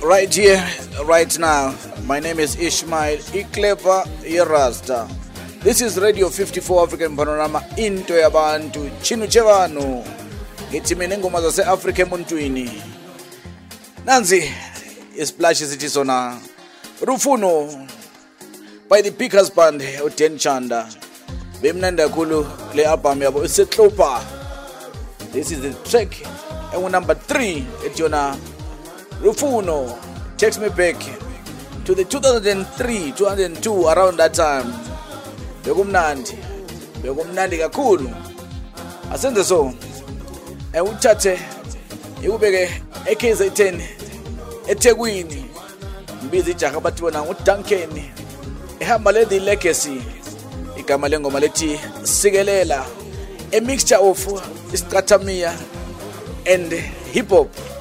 right here, right now. My name is Ishmael Iklepa Yerasta. This is Radio 54 African Panorama into yabantu chinu chevanu. Ngithi mina ingoma zase Africa emuntwini. Nansi isplash sithi sona Rufuno by the big husband uDan Chanda. Bemnanda kakhulu le album yabo isetlopa. This is the track number 3 etiyona Rufuno takes me back to the 2003, 2002, around that time. Bekumnandi kakhulu. Asenze so. Uthathe ikubeke eKZN eThekwini. Mbizi ijaha bathiwa uDuncan. Ehamba le legacy. Igama lengoma lethi Sikelela. A mixture of Istratamia and hip hop.